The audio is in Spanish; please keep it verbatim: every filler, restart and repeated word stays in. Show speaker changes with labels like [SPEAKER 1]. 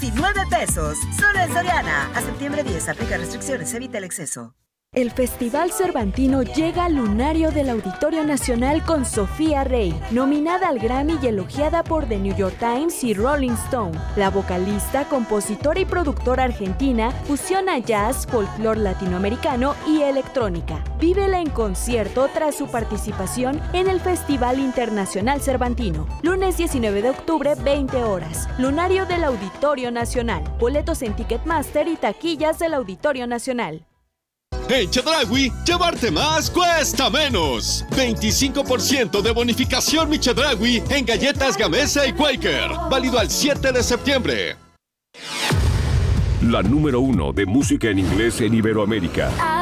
[SPEAKER 1] diecinueve pesos. Solo en Soriana. A septiembre diez, aplica restricciones, evita el exceso.
[SPEAKER 2] El Festival Cervantino llega al lunario del Auditorio Nacional con Sofía Rey, nominada al Grammy y elogiada por The New York Times y Rolling Stone. La vocalista, compositora y productora argentina fusiona jazz, folclore latinoamericano y electrónica. Vívela en concierto tras su participación en el Festival Internacional Cervantino. Lunes diecinueve de octubre, veinte horas. Lunario del Auditorio Nacional. Boletos en Ticketmaster y taquillas del Auditorio Nacional.
[SPEAKER 3] En Chedraui, llevarte más cuesta menos. veinticinco por ciento de bonificación Mi Chedraui en galletas Gamesa y Quaker. Válido al siete de septiembre.
[SPEAKER 4] La número uno de música en inglés en Iberoamérica.